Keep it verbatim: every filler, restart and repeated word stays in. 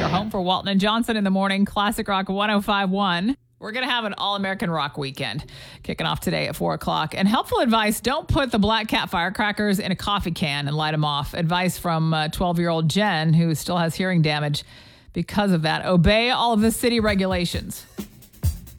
your home for Walton and Johnson in the morning. Classic Rock one oh five point one. We're going to have an all-American rock weekend kicking off today at four o'clock. And helpful advice, don't put the Black Cat firecrackers in a coffee can and light them off. Advice from uh, twelve-year-old Jen, who still has hearing damage because of that. Obey all of the city regulations.